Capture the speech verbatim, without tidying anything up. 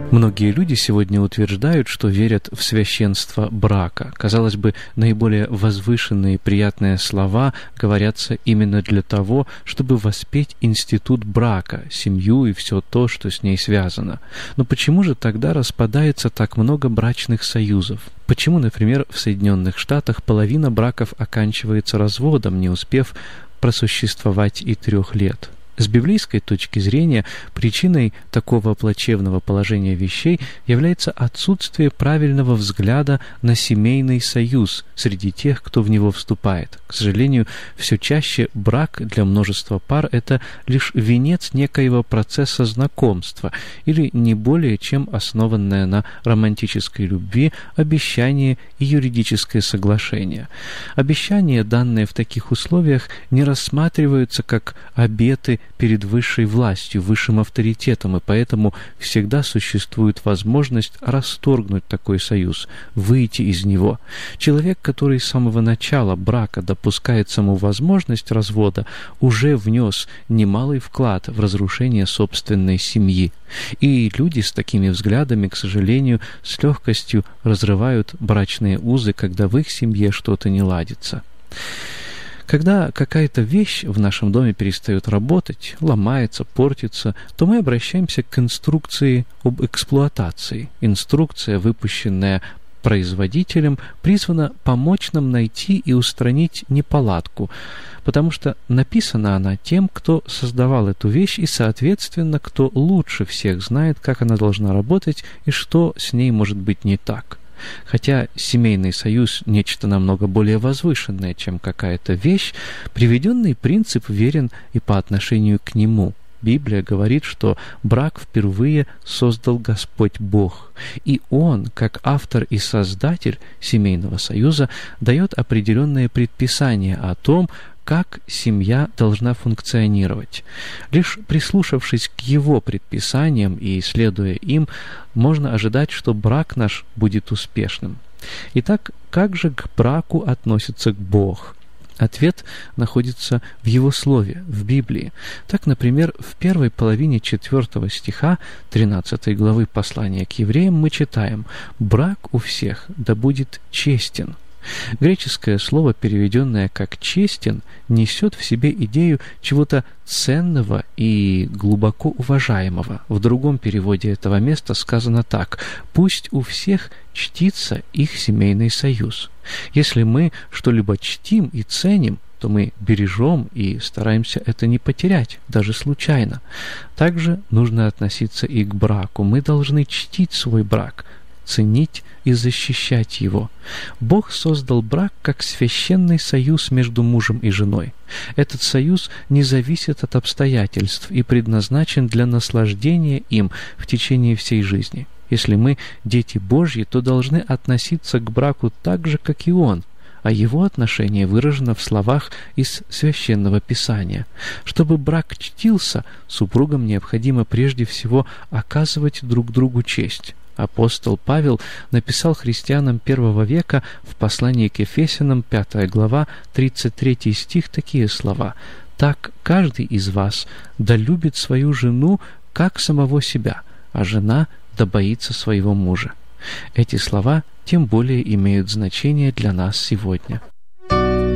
Многие люди сегодня утверждают, что верят в священство брака. Казалось бы, наиболее возвышенные и приятные слова говорятся именно для того, чтобы воспеть институт брака, семью и все то, что с ней связано. Но почему же тогда распадается так много брачных союзов? Почему, например, в Соединенных Штатах половина браков оканчивается разводом, не успев просуществовать и трех лет? С библейской точки зрения причиной такого плачевного положения вещей является отсутствие правильного взгляда на семейный союз среди тех, кто в него вступает. К сожалению, все чаще брак для множества пар – это лишь венец некоего процесса знакомства или не более чем основанное на романтической любви обещание и юридическое соглашение. Обещания, данные в таких условиях, не рассматриваются как обеты перед высшей властью, высшим авторитетом, и поэтому всегда существует возможность расторгнуть такой союз, выйти из него. Человек, который с самого начала брака допускает саму возможность развода, уже внес немалый вклад в разрушение собственной семьи. И люди с такими взглядами, к сожалению, с легкостью разрывают брачные узы, когда в их семье что-то не ладится. Когда какая-то вещь в нашем доме перестает работать, ломается, портится, то мы обращаемся к инструкции об эксплуатации. Инструкция, выпущенная производителем, призвана помочь нам найти и устранить неполадку, потому что написана она тем, кто создавал эту вещь, и, соответственно, кто лучше всех знает, как она должна работать и что с ней может быть не так. Хотя семейный союз – нечто намного более возвышенное, чем какая-то вещь, приведенный принцип верен и по отношению к нему. Библия говорит, что брак впервые создал Господь Бог, и Он, как автор и создатель семейного союза, дает определенные предписания о том, как семья должна функционировать. Лишь прислушавшись к Его предписаниям и следуя им, можно ожидать, что брак наш будет успешным. Итак, как же к браку относится Бог? Ответ находится в Его Слове, в Библии. Так, например, в первой половине четвертого стиха тринадцатой главы послания к евреям мы читаем: «Брак у всех да будет честен». Греческое слово, переведенное как «честен», несет в себе идею чего-то ценного и глубоко уважаемого. В другом переводе этого места сказано так: «Пусть у всех чтится их семейный союз». Если мы что-либо чтим и ценим, то мы бережем и стараемся это не потерять, даже случайно. Также нужно относиться и к браку. Мы должны чтить свой брак, ценить и защищать его. Бог создал брак как священный союз между мужем и женой. Этот союз не зависит от обстоятельств и предназначен для наслаждения им в течение всей жизни. Если мы дети Божьи, то должны относиться к браку так же, как и Он, а его отношение выражено в словах из Священного Писания. Чтобы брак чтился, супругам необходимо прежде всего оказывать друг другу честь. Апостол Павел написал христианам первого века в послании к Ефесянам, пятая глава, тридцать третий стих, такие слова: «Так каждый из вас да любит свою жену, как самого себя, а жена да боится своего мужа». Эти слова тем более имеют значение для нас сегодня.